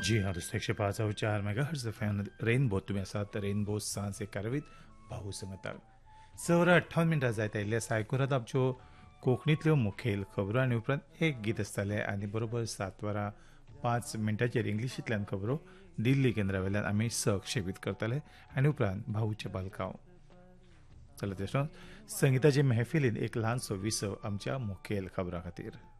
जी हाँ दोस्तों 105.4 megahertz FM rainbow तुम्ही आसात रेनबो सांचे कारवीत भाऊ संगताक 6:58 जायत आयिल्ले आसा आयकुरात आमच्यो कोंकणींतल्यो मुखेल खबरो आनी उपरांत एक गीत आसतलें आनी बरोबर 7:05 इंग्लिशींतल्यान खबरो दिल्ली केंद्रावेल्यान आमी सहक्षेपीत करतले आनी उपरांत भाऊचे बालकांव चला तेसो संगीताचे मेहफिलीन एक ल्हानसो विसव आमच्या मुखेल खबरां खातीर